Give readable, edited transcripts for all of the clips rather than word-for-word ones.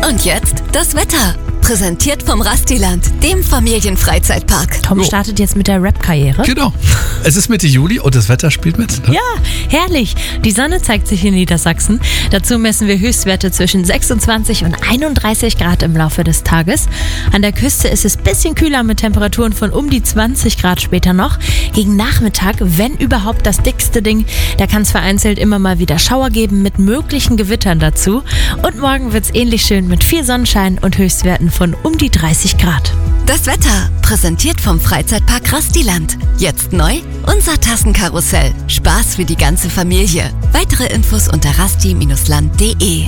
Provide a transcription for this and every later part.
Und jetzt das Wetter. Präsentiert vom Rastiland, dem Familienfreizeitpark. Tom startet jetzt mit der Rap-Karriere. Genau. Es ist Mitte Juli und das Wetter spielt mit. Ne? Ja, herrlich. Die Sonne zeigt sich in Niedersachsen. Dazu messen wir Höchstwerte zwischen 26 und 31 Grad im Laufe des Tages. An der Küste ist es ein bisschen kühler mit Temperaturen von um die 20 Grad später noch. Gegen Nachmittag, wenn überhaupt das dickste Ding, da kann es vereinzelt immer mal wieder Schauer geben mit möglichen Gewittern dazu. Und morgen wird es ähnlich schön mit viel Sonnenschein und Höchstwerten von um die 30 Grad. Das Wetter, präsentiert vom Freizeitpark Rastiland. Jetzt neu, unser Tassenkarussell. Spaß für die ganze Familie. Weitere Infos unter rasti-land.de.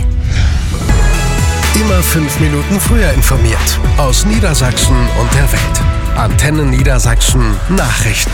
Immer 5 Minuten früher informiert. Aus Niedersachsen und der Welt. Antenne Niedersachsen Nachrichten.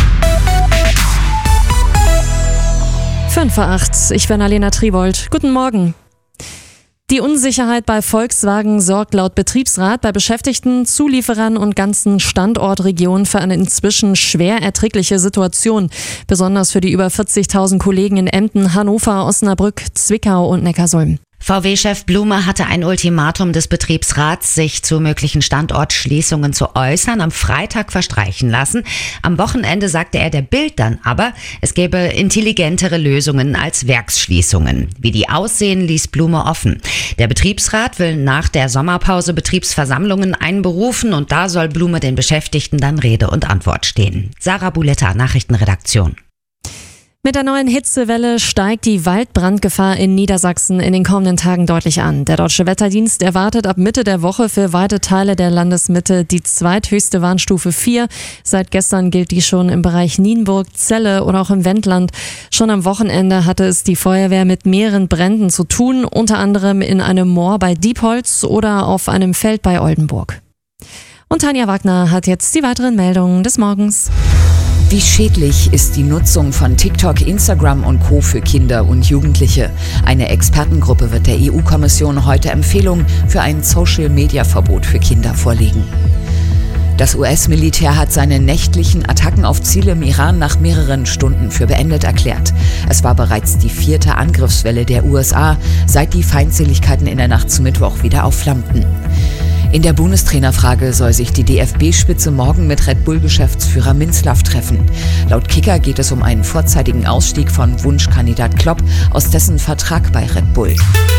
5:08 ich bin Alena Tribold. Guten Morgen. Die Unsicherheit bei Volkswagen sorgt laut Betriebsrat bei Beschäftigten, Zulieferern und ganzen Standortregionen für eine inzwischen schwer erträgliche Situation. Besonders für die über 40.000 Kollegen in Emden, Hannover, Osnabrück, Zwickau und Neckarsulm. VW-Chef Blume hatte ein Ultimatum des Betriebsrats, sich zu möglichen Standortschließungen zu äußern, am Freitag verstreichen lassen. Am Wochenende sagte er der Bild dann aber, es gäbe intelligentere Lösungen als Werksschließungen. Wie die aussehen, ließ Blume offen. Der Betriebsrat will nach der Sommerpause Betriebsversammlungen einberufen und da soll Blume den Beschäftigten dann Rede und Antwort stehen. Sarah Buletta, Nachrichtenredaktion. Mit der neuen Hitzewelle steigt die Waldbrandgefahr in Niedersachsen in den kommenden Tagen deutlich an. Der Deutsche Wetterdienst erwartet ab Mitte der Woche für weite Teile der Landesmitte die zweithöchste Warnstufe 4. Seit gestern gilt die schon im Bereich Nienburg, Celle oder auch im Wendland. Schon am Wochenende hatte es die Feuerwehr mit mehreren Bränden zu tun, unter anderem in einem Moor bei Diepholz oder auf einem Feld bei Oldenburg. Und Tanja Wagner hat jetzt die weiteren Meldungen des Morgens. Wie schädlich ist die Nutzung von TikTok, Instagram und Co. für Kinder und Jugendliche? Eine Expertengruppe wird der EU-Kommission heute Empfehlungen für ein Social-Media-Verbot für Kinder vorlegen. Das US-Militär hat seine nächtlichen Attacken auf Ziele im Iran nach mehreren Stunden für beendet erklärt. Es war bereits die 4. Angriffswelle der USA, seit die Feindseligkeiten in der Nacht zu Mittwoch wieder aufflammten. In der Bundestrainerfrage soll sich die DFB-Spitze morgen mit Red Bull-Geschäftsführer Minzlaff treffen. Laut Kicker geht es um einen vorzeitigen Ausstieg von Wunschkandidat Klopp aus dessen Vertrag bei Red Bull.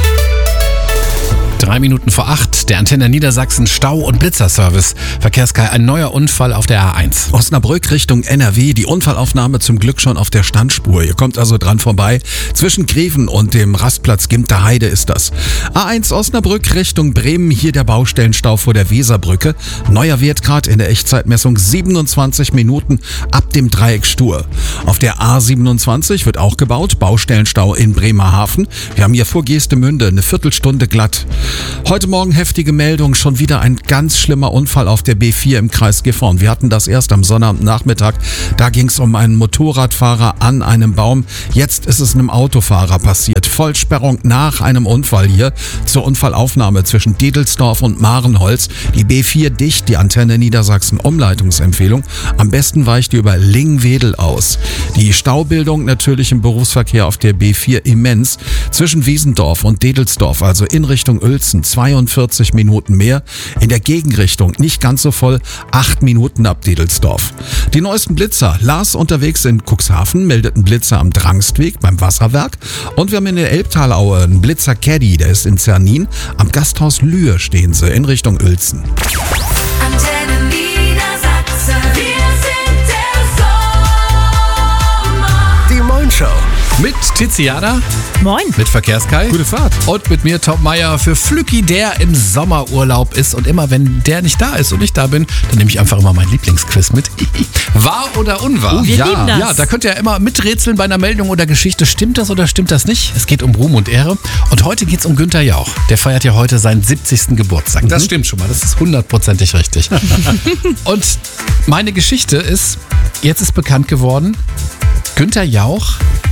7:03, der Antenne Niedersachsen Stau- und Blitzerservice. Verkehrskai, ein neuer Unfall auf der A1. Osnabrück Richtung NRW, die Unfallaufnahme zum Glück schon auf der Standspur. Ihr kommt also dran vorbei. Zwischen Greven und dem Rastplatz Gimter Heide ist das. A1 Osnabrück Richtung Bremen, hier der Baustellenstau vor der Weserbrücke. Neuer Wertgrad in der Echtzeitmessung 27 Minuten ab dem Dreieck Stur. Auf der A27 wird auch gebaut, Baustellenstau in Bremerhaven. Wir haben hier vor Geestemünde eine Viertelstunde glatt. Heute Morgen heftige Meldung, schon wieder ein ganz schlimmer Unfall auf der B4 im Kreis Gifhorn. Wir hatten das erst am Sonnabendnachmittag. Da ging es um einen Motorradfahrer an einem Baum. Jetzt ist es einem Autofahrer passiert. Vollsperrung nach einem Unfall hier zur Unfallaufnahme zwischen Dedelsdorf und Marenholz. Die B4 dicht, die Antenne Niedersachsen Umleitungsempfehlung. Am besten weicht ihr über Lingwedel aus. Die Staubildung natürlich im Berufsverkehr auf der B4 immens. Zwischen Wiesendorf und Dedelsdorf, also in Richtung Uelzen, 42 Minuten mehr. In der Gegenrichtung nicht ganz so voll, 8 Minuten ab Dedelsdorf. Die neuesten Blitzer. Lars unterwegs in Cuxhaven, meldet einen Blitzer am Drangstweg beim Wasserwerk. Und wir haben in der Elbtalaue einen Blitzer Caddy, der ist in Zernin. Am Gasthaus Lühr stehen sie in Richtung Uelzen. Antenne Niedersachsen, wir sind der Sommer. Die Moin-Show. Mit Tiziana. Moin. Mit Verkehrskai. Gute Fahrt. Und mit mir Tom Meier für Flücki, der im Sommerurlaub ist. Und immer wenn der nicht da ist und ich da bin, dann nehme ich einfach immer mein Lieblingsquiz mit. Wahr oder unwahr? Wir lieben das. Ja, da könnt ihr immer miträtseln bei einer Meldung oder Geschichte. Stimmt das oder stimmt das nicht? Es geht um Ruhm und Ehre. Und heute geht es um Günther Jauch. Der feiert ja heute seinen 70. Geburtstag. Das stimmt schon mal. Das ist 100%ig richtig. Und meine Geschichte ist, jetzt ist bekannt geworden, Günther Jauch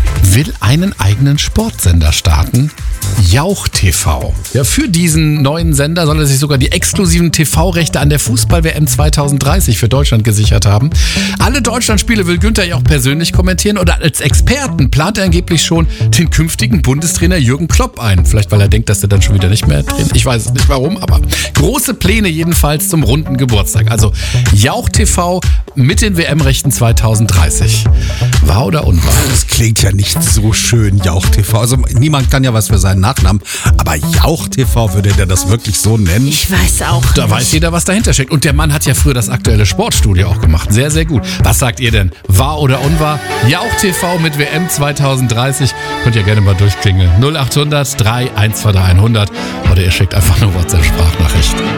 will einen eigenen Sportsender starten. Jauch TV. Ja, für diesen neuen Sender soll er sich sogar die exklusiven TV-Rechte an der Fußball-WM 2030 für Deutschland gesichert haben. Alle Deutschlandspiele will Günther Jauch persönlich kommentieren und als Experten plant er angeblich schon den künftigen Bundestrainer Jürgen Klopp ein. Vielleicht, weil er denkt, dass er dann schon wieder nicht mehr trainiert. Ich weiß nicht warum, aber große Pläne jedenfalls zum runden Geburtstag. Also Jauch TV mit den WM-Rechten 2030. Wahr oder unwahr? Das klingt ja nicht so schön, Jauch TV. Also niemand kann ja was für seinen Nachnamen, aber Jauch TV, würde der das wirklich so nennen? Ich weiß auch Da nicht. weiß jeder, was dahinter steckt. Und der Mann hat ja früher das aktuelle Sportstudio auch gemacht. Sehr, sehr gut. Was sagt ihr denn? Wahr oder unwahr? Jauch TV mit WM 2030. Könnt ihr gerne mal durchklingeln. 0800 3 123 100 oder ihr schickt einfach eine WhatsApp-Sprachnachricht.